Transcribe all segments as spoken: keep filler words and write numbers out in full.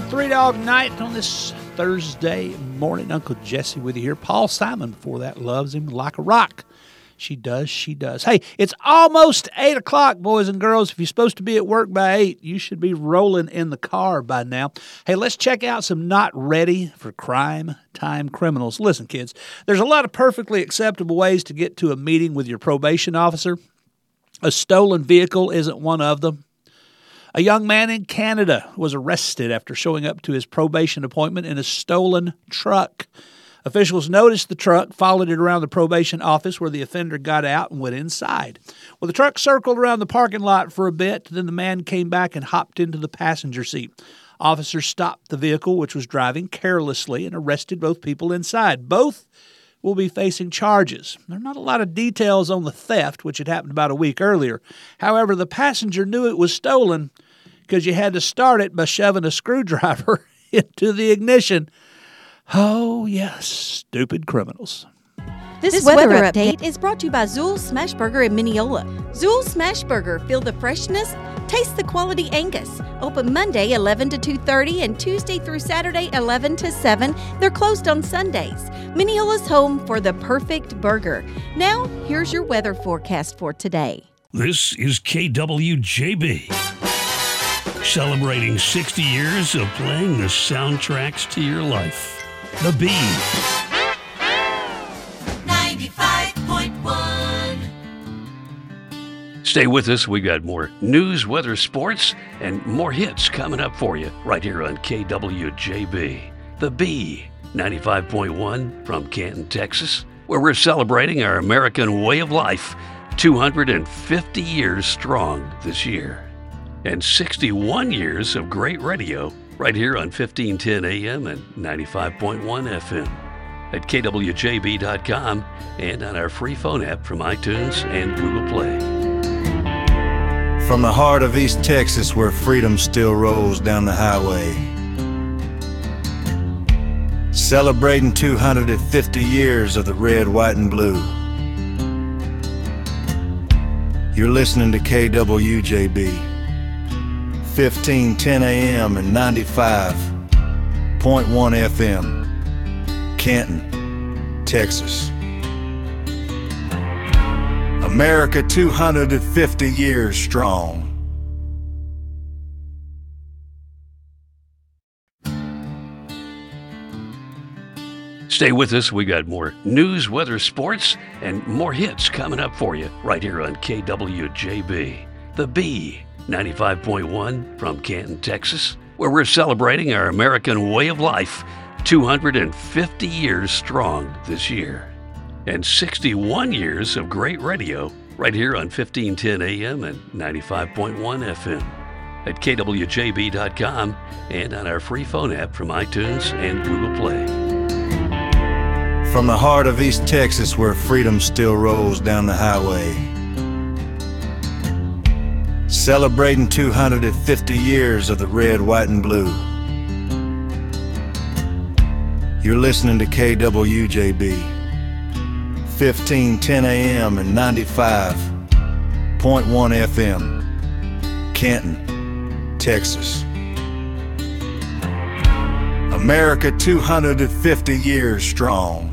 Three Dog Night on this Thursday morning. Uncle Jesse with you here. Paul Simon before that loves him like a rock. She does, she does. Hey, it's almost eight o'clock, boys and girls. If you're supposed to be at work by eight, you should be rolling in the car by now. Hey, let's check out some not ready for crime time criminals. Listen, kids, there's a lot of perfectly acceptable ways to get to a meeting with your probation officer. A stolen vehicle isn't one of them. A young man in Canada was arrested after showing up to his probation appointment in a stolen truck. Officials noticed the truck, followed it around the probation office where the offender got out and went inside. Well, the truck circled around the parking lot for a bit. Then the man came back and hopped into the passenger seat. Officers stopped the vehicle, which was driving carelessly, and arrested both people inside. Both will be facing charges. There are not a lot of details on the theft, which had happened about a week earlier. However, the passenger knew it was stolen because you had to start it by shoving a screwdriver into the ignition. Oh, yes, stupid criminals. This, this weather, weather update is brought to you by Zool's Smashburger in Mineola. Zool's Smashburger, feel the freshness, taste the quality Angus. Open Monday eleven to two thirty and Tuesday through Saturday eleven to seven. They're closed on Sundays. Mineola's home for the perfect burger. Now, here's your weather forecast for today. This is K W J B. Celebrating sixty years of playing the soundtracks to your life. The Bee. ninety-five point one. Stay with us. We got more news, weather, sports, and more hits coming up for you right here on K W J B. The Bee. ninety-five point one from Canton, Texas, where we're celebrating our American way of life, two hundred fifty years strong this year. And sixty-one years of great radio right here on fifteen ten A M and ninety-five point one F M at K W J B dot com and on our free phone app from iTunes and Google Play. From the heart of East Texas where freedom still rolls down the highway, celebrating two hundred fifty years of the red, white, and blue. You're listening to K W J B. fifteen ten A M and ninety-five point one F M, Canton, Texas. America two hundred fifty years strong. Stay with us. We got more news, weather, sports, and more hits coming up for you right here on K W J B. The Bee. ninety-five point one from Canton, Texas, where we're celebrating our American way of life, two hundred fifty years strong this year. And sixty-one years of great radio right here on fifteen ten A M and ninety-five point one F M at K W J B dot com and on our free phone app from iTunes and Google Play. From the heart of East Texas where freedom still rolls down the highway, celebrating two hundred fifty years of the red, white, and blue. You're listening to K W J B. fifteen ten A M and ninety-five point one F M, Canton, Texas. America two hundred fifty years strong.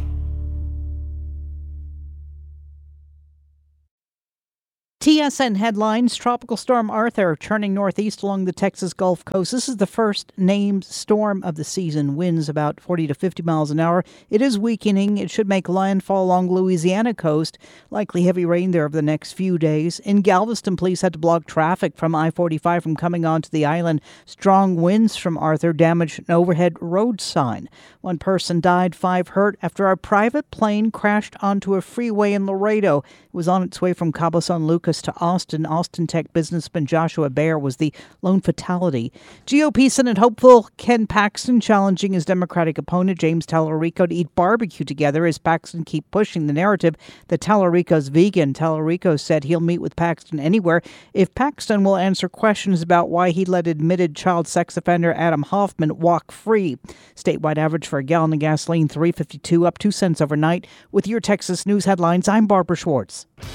T S N headlines: Tropical Storm Arthur turning northeast along the Texas Gulf Coast. This is the first named storm of the season. Winds about forty to fifty miles an hour. It is weakening. It should make landfall along Louisiana coast. Likely heavy rain there over the next few days. In Galveston, police had to block traffic from I forty-five from coming onto the island. Strong winds from Arthur damaged an overhead road sign. One person died, five hurt after a private plane crashed onto a freeway in Laredo. It was on its way from Cabo San Lucas to Austin. Austin Tech businessman Joshua Baer was the lone fatality. G O P Senate hopeful Ken Paxton challenging his Democratic opponent James Tallarico to eat barbecue together as Paxton keep pushing the narrative that Tallarico's vegan. Tallarico said he'll meet with Paxton anywhere if Paxton will answer questions about why he let admitted child sex offender Adam Hoffman walk free. Statewide average for a gallon of gasoline three fifty-two, up two cents overnight. With your Texas news headlines, I'm Barbara Schwartz.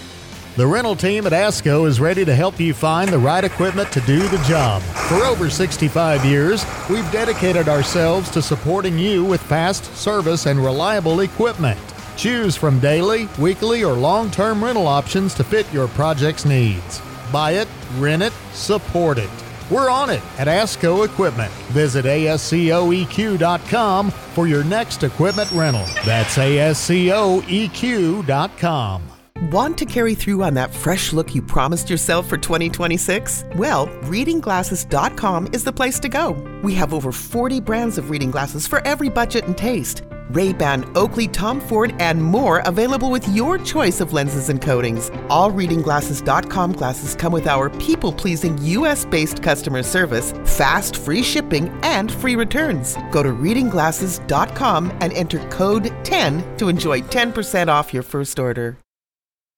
The rental team at ASCO is ready to help you find the right equipment to do the job. For over sixty-five years, we've dedicated ourselves to supporting you with fast service and reliable equipment. Choose from daily, weekly, or long-term rental options to fit your project's needs. Buy it, rent it, support it. We're on it at ASCO Equipment. Visit A S C O E Q dot com for your next equipment rental. That's A S C O E Q dot com. Want to carry through on that fresh look you promised yourself for twenty twenty-six? Well, reading glasses dot com is the place to go. We have over forty brands of reading glasses for every budget and taste. Ray-Ban, Oakley, Tom Ford, and more available with your choice of lenses and coatings. All reading glasses dot com glasses come with our people-pleasing U S-based customer service, fast free shipping, and free returns. Go to reading glasses dot com and enter code ten to enjoy ten percent off your first order.